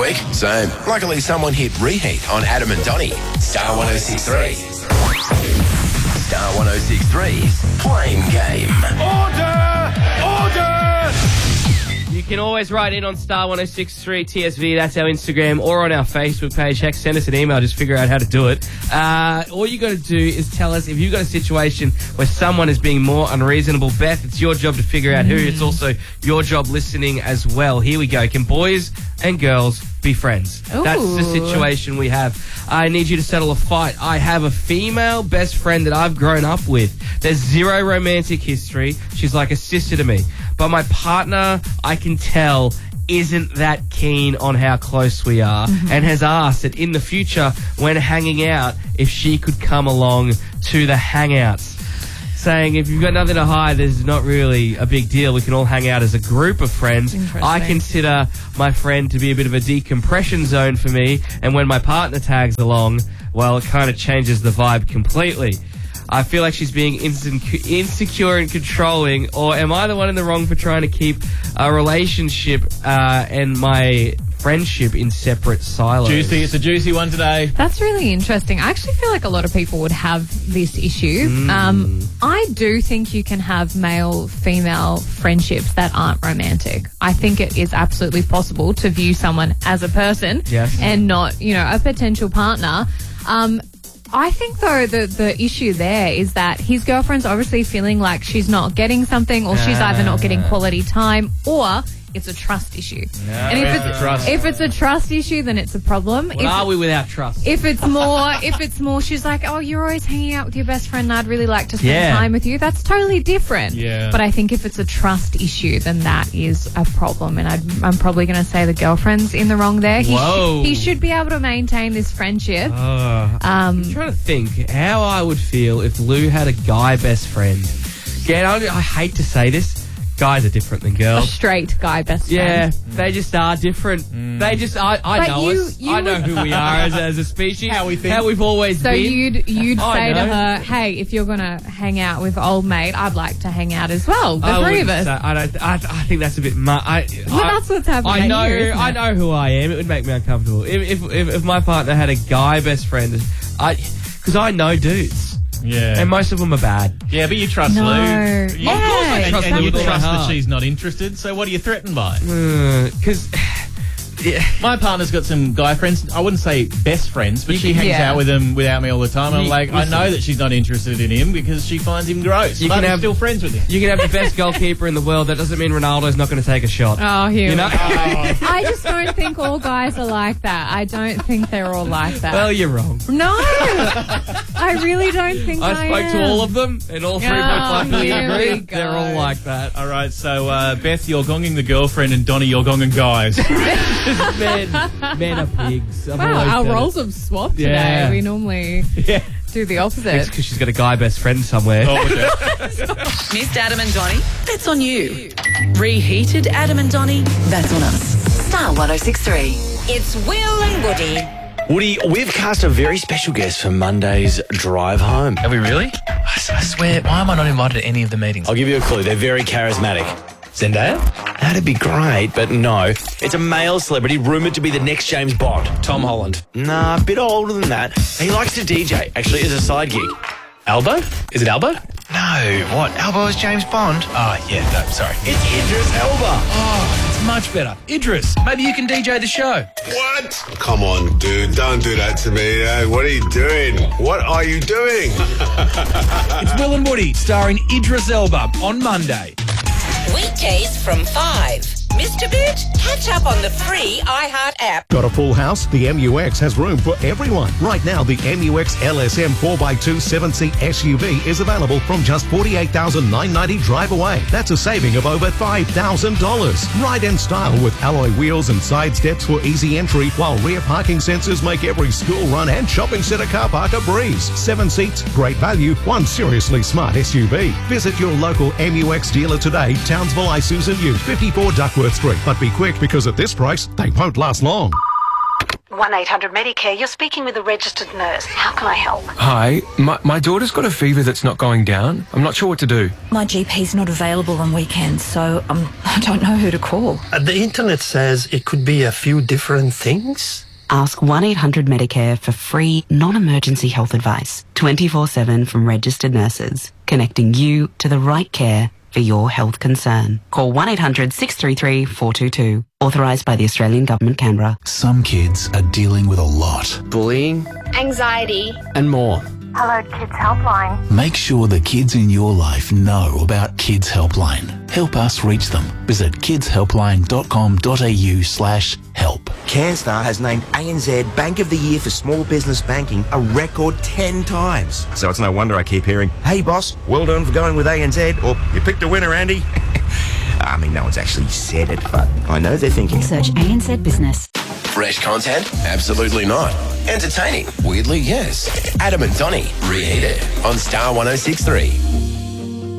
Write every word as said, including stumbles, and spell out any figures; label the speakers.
Speaker 1: week? Same. Luckily, someone hit reheat on Adam and Donnie. Star one oh six point three. Star one oh six point three's Blame Game.
Speaker 2: Order! Order!
Speaker 3: You can always write in on Star one oh six point three T S V, that's our Instagram, or on our Facebook page. Heck, send us an email, just figure out how to do it. Uh, all you got to do is tell us if you've got a situation where someone is being more unreasonable. Beth, it's your job to figure out who. It's also your job listening as well. Here we go. Can boys and girls be friends?
Speaker 4: Ooh.
Speaker 3: That's the situation we have. I need you to settle a fight. I have a female best friend that I've grown up with. There's zero romantic history. She's like a sister to me. But my partner, I can tell, isn't that keen on how close we are, mm-hmm. and has asked that in the future, when hanging out, if she could come along to the hangouts. Saying if you've got nothing to hide, there's not really a big deal. We can all hang out as a group of friends. I consider my friend to be a bit of a decompression zone for me, and when my partner tags along, well, it kind of changes the vibe completely. I feel like she's being inse- insecure and controlling, or am I the one in the wrong for trying to keep a relationship uh, and my friendship in separate silos?
Speaker 2: Juicy, it's a juicy one today.
Speaker 4: That's really interesting. I actually feel like a lot of people would have this issue.
Speaker 3: Mm.
Speaker 4: Um, I do think you can have male-female friendships that aren't romantic. I think it is absolutely possible to view someone as a person,
Speaker 3: yes.
Speaker 4: and not, you know, a potential partner. Um, I think, though, the, the issue there is that his girlfriend's obviously feeling like she's not getting something, or she's either not getting quality time, or it's a trust issue.
Speaker 3: Yeah,
Speaker 4: and if
Speaker 3: it's
Speaker 4: it's
Speaker 3: a trust.
Speaker 4: if it's a trust issue, then it's a problem.
Speaker 3: What
Speaker 4: if,
Speaker 3: are we without trust?
Speaker 4: If it's more, if it's more, she's like, oh, you're always hanging out with your best friend, and I'd really like to spend
Speaker 3: Yeah.
Speaker 4: time with you. That's totally different.
Speaker 2: Yeah.
Speaker 4: But I think if it's a trust issue, then that is a problem, and I'd, I'm probably going to say the girlfriend's in the wrong there. He,
Speaker 3: Whoa.
Speaker 4: sh- he should be able to maintain this friendship.
Speaker 3: Uh,
Speaker 4: um,
Speaker 3: I'm trying to think how I would feel if Lou had a guy best friend. Again, I, I hate to say this. Guys are different than
Speaker 4: a
Speaker 3: girls.
Speaker 4: straight guy best
Speaker 3: Yeah,
Speaker 4: friend.
Speaker 3: they just are different.
Speaker 2: Mm.
Speaker 3: They just, I, I
Speaker 4: But
Speaker 3: know
Speaker 4: you-
Speaker 3: us.
Speaker 4: you
Speaker 3: I know
Speaker 4: would-
Speaker 3: who we are as, as a species.
Speaker 2: How we think.
Speaker 3: How we've always
Speaker 4: So
Speaker 3: been.
Speaker 4: you'd you'd
Speaker 3: I
Speaker 4: say to
Speaker 3: know.
Speaker 4: her, hey, if you're going to hang out with old mate, I'd like to hang out as well. The
Speaker 3: I
Speaker 4: three of
Speaker 3: wouldn't
Speaker 4: us.
Speaker 3: say- I don't. I, I think that's a bit much. I,
Speaker 4: Well,
Speaker 3: I,
Speaker 4: that's what's happening
Speaker 3: I know.
Speaker 4: here, isn't
Speaker 3: I
Speaker 4: it?
Speaker 3: know who I am. It would make me uncomfortable. If if if, if my partner had a guy best friend, I because I know dudes.
Speaker 2: Yeah.
Speaker 3: And most of them are bad.
Speaker 2: Yeah, but you trust
Speaker 4: No.
Speaker 2: Lou.
Speaker 4: Yeah.
Speaker 2: You,
Speaker 4: Of course I
Speaker 2: and,
Speaker 3: trust
Speaker 2: and
Speaker 3: Lou
Speaker 2: you
Speaker 3: with all
Speaker 2: trust
Speaker 3: my
Speaker 2: that
Speaker 3: heart.
Speaker 2: she's not interested, so what are you threatened by?
Speaker 3: Because, yeah.
Speaker 2: My partner's got some guy friends. I wouldn't say best friends, but
Speaker 3: You
Speaker 2: she
Speaker 3: can-
Speaker 2: hangs
Speaker 4: yeah.
Speaker 2: out with them without me all the time. And I'm
Speaker 3: You-
Speaker 2: like,
Speaker 3: listen.
Speaker 2: I know that she's not interested in him because she finds him gross.
Speaker 3: You
Speaker 2: but
Speaker 3: can
Speaker 2: I'm
Speaker 3: have-
Speaker 2: still friends with him.
Speaker 3: You can have the best goalkeeper in the world. That doesn't mean Ronaldo's not going to take a shot.
Speaker 4: Oh, here
Speaker 3: You
Speaker 4: we
Speaker 3: know?
Speaker 4: go. I just don't think all guys are like that. I don't think they're all like that.
Speaker 3: Well, you're wrong.
Speaker 4: no, I really don't think I,
Speaker 3: I spoke
Speaker 4: am.
Speaker 3: to all of them, and all three
Speaker 4: Oh,
Speaker 3: of my partners
Speaker 4: here we
Speaker 3: agree.
Speaker 4: go.
Speaker 3: They're all like that.
Speaker 2: All right, so uh, Beth, you're gonging the girlfriend, and Donnie, you're gonging guys.
Speaker 3: men, men are pigs. I've
Speaker 4: Wow,
Speaker 3: always
Speaker 4: our
Speaker 3: said
Speaker 4: roles have swapped
Speaker 3: Yeah.
Speaker 4: today. We normally
Speaker 2: yeah.
Speaker 4: do the
Speaker 3: It's
Speaker 4: opposite.
Speaker 3: because she's got a guy best friend somewhere.
Speaker 2: Oh, okay.
Speaker 5: Missed Adam and Donnie? That's on you. Reheated Adam and Donnie? That's on us. Star one oh six point three. It's Will and Woody.
Speaker 1: Woody, we've cast a very special guest for Monday's drive home.
Speaker 6: Have we really? I, s- I swear, why am I not invited to any of the meetings?
Speaker 1: I'll give you a clue. They're very charismatic.
Speaker 6: Zendaya?
Speaker 1: That'd be great, but no. It's a male celebrity rumoured to be the next James Bond.
Speaker 6: Tom Holland.
Speaker 1: Nah, a bit older than that. He likes to D J, actually, as a side gig.
Speaker 6: Albo? Is it Albo? No, what? Albo is James Bond? Oh, yeah, no, sorry.
Speaker 1: It's Idris Elba.
Speaker 6: Oh, it's much better. Idris, maybe you can D J the show.
Speaker 7: What? Come on, dude. Don't do that to me. Eh? What are you doing? What are you doing?
Speaker 6: It's Will and Woody, starring Idris Elba on Monday.
Speaker 5: Weekdays from five. Mister Boot, catch up on the free iHeart app.
Speaker 8: Got a full house? The M U X has room for everyone. Right now, the M U X L S M four by two seven-seat S U V is available from just forty-eight thousand nine hundred ninety dollars drive away. That's a saving of over five thousand dollars. Ride in style with alloy wheels and side steps for easy entry, while rear parking sensors make every school run and shopping centre car park a breeze. Seven seats, great value, one seriously smart S U V. Visit your local M U X dealer today, Townsville Isuzu Ute, fifty-four Duckworth Street. But be quick, because at this price, they won't last long.
Speaker 9: one eight hundred Medicare. You're speaking with a registered nurse. How can I help?
Speaker 10: Hi, my, my daughter's got a fever that's not going down. I'm not sure what to do.
Speaker 11: My G P's not available on weekends, so um, I don't know who to call.
Speaker 12: Uh, the internet says it could be a few different things.
Speaker 13: Ask one eight hundred Medicare for free, non-emergency health advice, twenty-four seven from registered nurses, connecting you to the right care for your health concern. Call one eight hundred six three three four two two. Authorised by the Australian Government, Canberra.
Speaker 14: Some kids are dealing with a lot.
Speaker 15: Bullying,
Speaker 16: anxiety,
Speaker 15: and more.
Speaker 16: Hello, Kids Helpline.
Speaker 14: Make sure the kids in your life know about Kids Helpline. Help us reach them. Visit kidshelpline.com.au slash help.
Speaker 17: CanStar has named A N Z Bank of the Year for Small Business Banking a record ten times. So it's no wonder I keep hearing, hey boss, well done for going with A N Z, or you picked a winner, Andy. I mean, no one's actually said it, but I know they're thinking.
Speaker 11: Search A N Z Business.
Speaker 1: Fresh content? Absolutely not. Entertaining? Weirdly, yes. Adam and Donnie, Reheated on Star one oh six three.